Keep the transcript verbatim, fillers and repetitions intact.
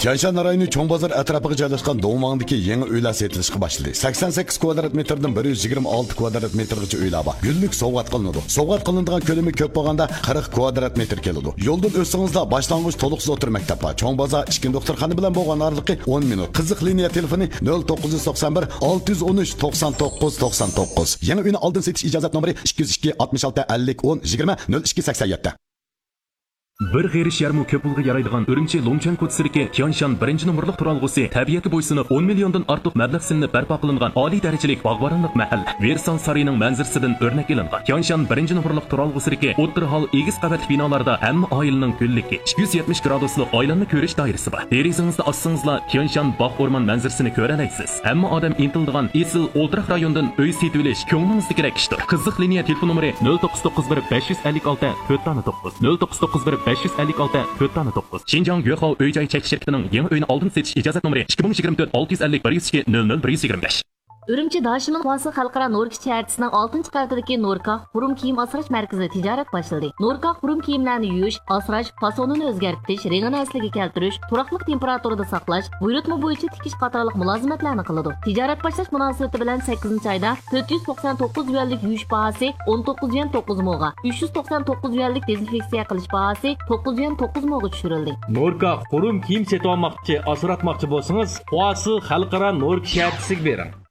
Tianshan rayoni Cho'ng bozor atrofiga joylashgan Dongmangdagi yangi uylar sotilishga boshladi. sakson sakkiz kvadrat metrdan bir yuz yigirma olti kvadrat metrgacha uylar bor. Gullik sovg'at qilinadi. Sovg'at qilinadigan ko'lami ko'p bo'lganda qirq kvadrat metr keladi. Yo'ldan o'tsangizda boshlang'ich to'liqsiz o'tir maktab bor. Cho'ng bozor ikki doktorxona bilan bo'lgan oraliqi o'n minut. Qiziq liniya telefoni nol to'qqiz yuz to'qson bir olti yuz o'n uch to'qson to'qqiz to'qson to'qqiz. Yangi uyni oldin setish ijozat nomeri ikki yuz ikki oltmish olti ellik o'n yigirma nol ikki sakson yetti. Bir g'erish yarmi ko'p pulga yaraydigan Urumchi Longchang ko'chasidagi Tianshan birinchi nomerlik turalg'usi tabiatga bo'ysunib o'n milliondan ortiq mablag' sinni barpo qilingan oliy darajalik bog'boronlik mahalla Versan saroyining manzarasidan o'rnak ilingan. Tianshan birinchi nomerlik turalg'usidagi o'ttir hol egiz qavatli binolarda hamma oilaning kunligi ikki yuz yetmish graduslik oilanni ko'rish doirasi bor. Derizingizda ossangizlar Tianshan bog' o'rmon manzarasini ko'ra olasiz. Hamma odam intildigan esil o'ltiraq rayondan uy setib olish ko'nglingizdagi kerak ishdir. Qiziq liniya telefon nomeri nol to'qqiz to'qqiz bir besh yuz ellik olti to'rt to'qqiz nol to'qqiz to'qqiz bir besh yuz ellik olti to'rt to'qqiz. Xinjiang Yuhao uy-joy chekish shirkatining yangi uyini oldin setish ijozat nomeri ikki ming yigirma to'rt olti yuz ellik bir yuz ikki nol nol bir yuz yigirma besh. Urumchi Dashimin Quvasi Xalqaro Norka shaharchasining oltinchi qavatidagi Norka Xurum kiyim asrash markazida tijorat boshladi. Norka Xurum kiyimlarni yuvish, asrash, fasonini o'zgartirish, rangini asliga keltirish, turaqliq temperaturada saqlash, buyurtma bo'yicha tikish qatorliq mulozimatlarni qiladi. Tijorat boshlash munosabati bilan sakkizinchi oyda to'rt yuz to'qson to'qqiz yuanlik yuvish bahasi o'n to'qqiz yuan to'qqiz mo'ga, uch yuz to'qson to'qqiz yuanlik dezinfeksiya qilish bahasi to'qqiz yuan to'qqiz mo'ga tushirildi. Norka Xurum kiyim sotib olmoqchi, asratmoqchi bo'lsangiz, Quvasi Xalqaro Norka shaharchasiga bering.